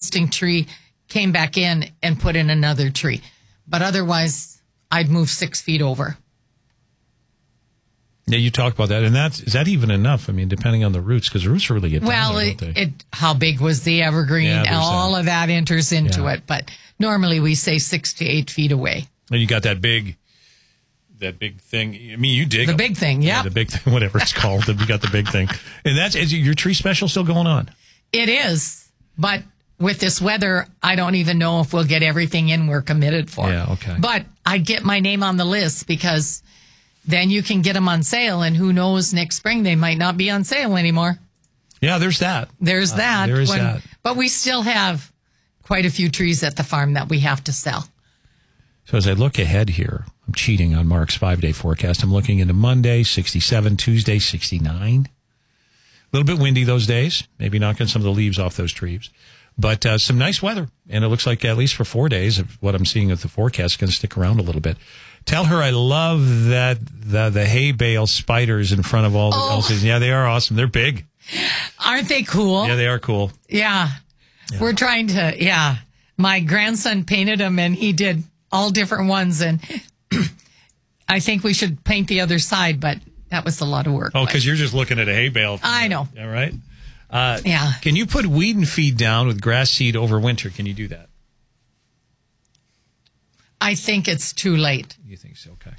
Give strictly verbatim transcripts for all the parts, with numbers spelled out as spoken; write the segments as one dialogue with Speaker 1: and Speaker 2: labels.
Speaker 1: existing tree, came back in and put in another tree. But otherwise, I'd move six feet over.
Speaker 2: Yeah, you talk about that. And that's, is that even enough? I mean, depending on the roots, because the roots really get
Speaker 1: Well,
Speaker 2: down there,
Speaker 1: it,
Speaker 2: don't they?
Speaker 1: it, how big was the evergreen?
Speaker 2: Yeah, there's
Speaker 1: all
Speaker 2: that.
Speaker 1: of that enters into
Speaker 2: Yeah.
Speaker 1: it. But normally we say six to eight feet away.
Speaker 2: And you got that big, that big thing. I mean, you dig
Speaker 1: The
Speaker 2: them.
Speaker 1: big thing, yeah.
Speaker 2: The big thing, whatever it's called. You got the big thing. And that's, is your tree special still going on?
Speaker 1: It is. But with this weather, I don't even know if we'll get everything in we're committed for.
Speaker 2: Yeah, okay.
Speaker 1: But I'd get my name on the list because then you can get them on sale, and who knows, next spring they might not be on sale anymore.
Speaker 2: Yeah, there's that.
Speaker 1: There's
Speaker 2: Uh,
Speaker 1: that.
Speaker 2: there is
Speaker 1: When-
Speaker 2: that.
Speaker 1: But we still have quite a few trees at the farm that we have to sell.
Speaker 2: So as I look ahead here, I'm cheating on Mark's five-day forecast. I'm looking into Monday, sixty-seven, Tuesday, sixty-nine. A little bit windy those days, maybe knocking some of the leaves off those trees. But uh, some nice weather, and it looks like at least for four days, of what I'm seeing of the forecast is going to stick around a little bit. Tell her I love that the the hay bale spiders in front of all the
Speaker 1: Oh.
Speaker 2: else's. Yeah, they are awesome. They're big.
Speaker 1: Aren't they cool?
Speaker 2: Yeah, they are cool.
Speaker 1: Yeah. We're trying to, yeah. My grandson painted them, and he did all different ones, and I think we should paint the other side, but that was a lot of work.
Speaker 2: Oh,
Speaker 1: but-
Speaker 2: because you're just looking at a hay bale.
Speaker 1: I know.
Speaker 2: All right. Uh,
Speaker 1: Yeah.
Speaker 2: Can you put weed and feed down with grass seed over winter? Can you do that?
Speaker 1: I think it's too late.
Speaker 2: You think so? Okay.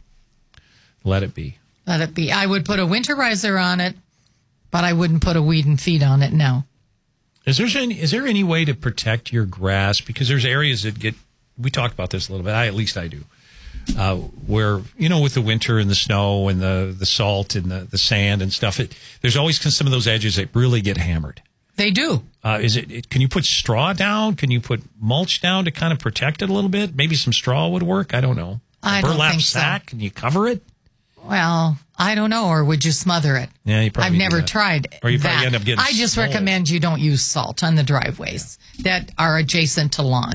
Speaker 2: Let it be.
Speaker 1: Let it be. I would put a winterizer on it, but I wouldn't put a weed and feed on it now.
Speaker 2: Is there any, is there any way to protect your grass? Because there's areas that get, we talked about this a little bit, I, at least I do, uh, where, you know, with the winter and the snow and the, the salt and the, the sand and stuff, it, there's always some of those edges that really get hammered.
Speaker 1: They do.
Speaker 2: Uh, is it, it, can you put straw down? Can you put mulch down to kind of protect it a little bit? Maybe some straw would work. I don't know. A
Speaker 1: I don't
Speaker 2: burlap
Speaker 1: think so.
Speaker 2: sack? Can you cover it?
Speaker 1: Well, I don't know. Or would you smother it?
Speaker 2: Yeah, you probably
Speaker 1: I've
Speaker 2: do
Speaker 1: never
Speaker 2: that.
Speaker 1: tried
Speaker 2: Or you
Speaker 1: that.
Speaker 2: probably end up getting
Speaker 1: I just
Speaker 2: mold.
Speaker 1: recommend you don't use salt on the driveways that are adjacent to lawn.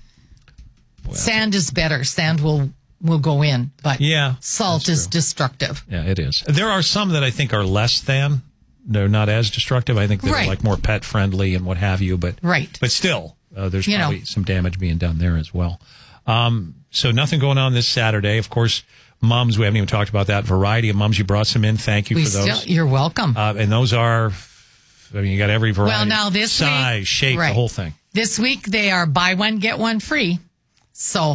Speaker 2: Well,
Speaker 1: Sand is better. Sand will will go in, but
Speaker 2: Yeah,
Speaker 1: salt
Speaker 2: that's
Speaker 1: is
Speaker 2: true.
Speaker 1: destructive.
Speaker 2: Yeah, it is. There are some that I think are less than. They're not as destructive. I think they're
Speaker 1: Right.
Speaker 2: like more pet friendly and what have you. But
Speaker 1: Right.
Speaker 2: But still, uh, there's
Speaker 1: You know.
Speaker 2: probably some damage being done there as well. Um, so nothing going on this Saturday. Of course, mums. We haven't even talked about that. Variety of mums. You brought some in. Thank you
Speaker 1: We
Speaker 2: for those.
Speaker 1: still, you're welcome.
Speaker 2: Uh, and those are. I mean, you got every variety.
Speaker 1: Well, now this
Speaker 2: size,
Speaker 1: week,
Speaker 2: shape,
Speaker 1: right.
Speaker 2: the whole thing.
Speaker 1: This week they are buy one get one free, so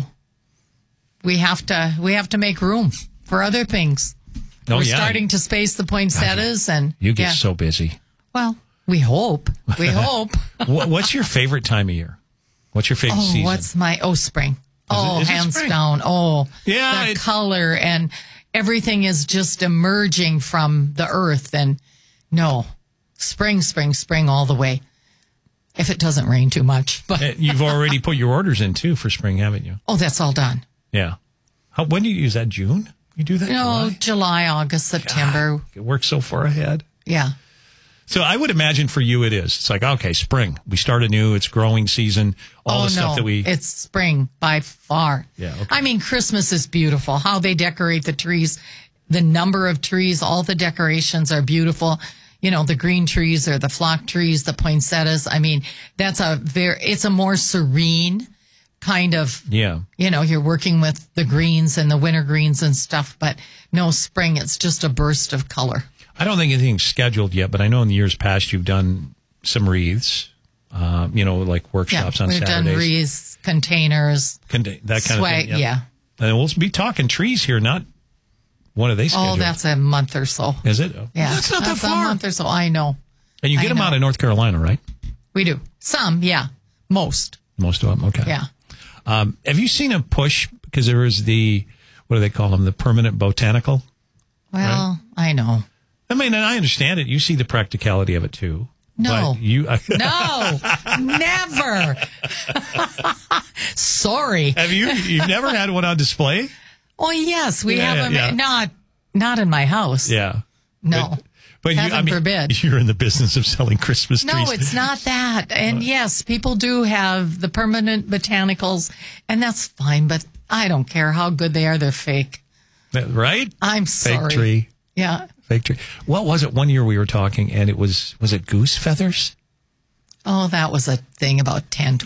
Speaker 1: we have to we have to make room for other things.
Speaker 2: Oh,
Speaker 1: We're
Speaker 2: yeah.
Speaker 1: starting to space the poinsettias, and
Speaker 2: You get
Speaker 1: yeah.
Speaker 2: so busy.
Speaker 1: well. We hope. We hope.
Speaker 2: what, what's your favorite time of year? What's your favorite
Speaker 1: Oh,
Speaker 2: season?
Speaker 1: what's my oh spring? Oh,
Speaker 2: is it
Speaker 1: hands
Speaker 2: spring?
Speaker 1: down. Oh,
Speaker 2: Yeah,
Speaker 1: the
Speaker 2: it-
Speaker 1: color and everything is just emerging from the earth. And no, spring, spring, spring all the way. If it doesn't rain too much, but
Speaker 2: Uh, You've already put your orders in too for spring, haven't you?
Speaker 1: oh, that's all done.
Speaker 2: Yeah. How, when do you use that? June? You do that?
Speaker 1: You know,
Speaker 2: July?
Speaker 1: July, August, September.
Speaker 2: It works so far ahead.
Speaker 1: Yeah.
Speaker 2: So I would imagine for you it is. It's like, okay, spring. We start anew. It's growing season. All
Speaker 1: oh,
Speaker 2: the stuff
Speaker 1: no,
Speaker 2: that we.
Speaker 1: it's spring by far.
Speaker 2: Yeah, okay.
Speaker 1: I mean, Christmas is beautiful. How they decorate the trees, the number of trees, all the decorations are beautiful. You know, the green trees or the flock trees, the poinsettias. I mean, that's a very, it's a more serene kind of,
Speaker 2: yeah.
Speaker 1: you know, you're working with the greens and the winter greens and stuff, but no spring. It's just a burst of color.
Speaker 2: I don't think anything's scheduled yet, but I know in the years past you've done some wreaths, uh, you know, like workshops
Speaker 1: yeah,
Speaker 2: on
Speaker 1: we've
Speaker 2: Saturdays.
Speaker 1: done wreaths, containers,
Speaker 2: Con- that kind
Speaker 1: swag,
Speaker 2: of thing. Yep.
Speaker 1: yeah.
Speaker 2: And we'll be talking trees here, not when are they scheduled?
Speaker 1: Oh, that's a month or so.
Speaker 2: Is it? Oh.
Speaker 1: Yeah,
Speaker 2: That's not that
Speaker 1: that's a
Speaker 2: far.
Speaker 1: month or so. I know.
Speaker 2: And you get
Speaker 1: I
Speaker 2: them
Speaker 1: know.
Speaker 2: out of North Carolina, right?
Speaker 1: We do. Some, yeah. Most.
Speaker 2: Most of them, okay.
Speaker 1: Yeah.
Speaker 2: Um, have you seen a push? Because there was the, what do they call them? The permanent botanical?
Speaker 1: Well, I know.
Speaker 2: I mean, and I understand it. You see the practicality of it too.
Speaker 1: No.
Speaker 2: But you,
Speaker 1: No, never. Sorry.
Speaker 2: have you, you've never had one on display?
Speaker 1: Oh, yes, we
Speaker 2: Yeah,
Speaker 1: have them.
Speaker 2: yeah.
Speaker 1: Not, not in my house.
Speaker 2: Yeah.
Speaker 1: No.
Speaker 2: But, but you,
Speaker 1: Heaven
Speaker 2: I mean,
Speaker 1: forbid.
Speaker 2: you're in the business of selling Christmas trees.
Speaker 1: No, it's not that. And yes, people do have the permanent botanicals, and that's fine, but I don't care how good they are. They're fake.
Speaker 2: Right?
Speaker 1: I'm
Speaker 2: Fake
Speaker 1: sorry.
Speaker 2: tree.
Speaker 1: Yeah.
Speaker 2: Fake tree. What was it? One year we were talking, and it was, was it goose feathers?
Speaker 1: Oh, that was a thing about ten,